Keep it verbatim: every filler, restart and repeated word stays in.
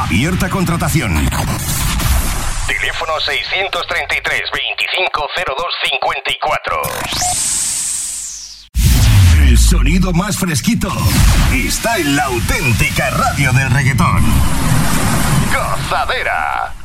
Abierta contratación. Teléfono seiscientos treinta y tres, veinticinco cero dos cincuenta y cuatro. El sonido más fresquito está en la auténtica radio del reggaetón. Gozadera.